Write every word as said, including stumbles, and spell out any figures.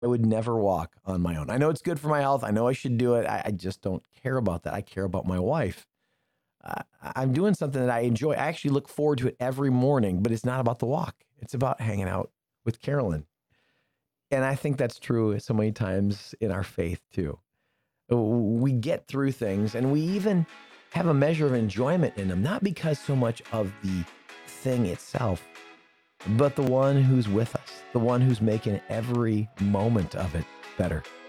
I would never walk on my own. I know it's good for my health. I know I should do it. I, I just don't care about that. I care about my wife. Uh, I'm doing something that I enjoy. I actually look forward to it every morning, but it's not about the walk. It's about hanging out with Carolyn. And I think that's true so many times in our faith too. We get through things and we even have a measure of enjoyment in them, not because so much of the thing itself, but the one who's with us, the one who's making every moment of it better.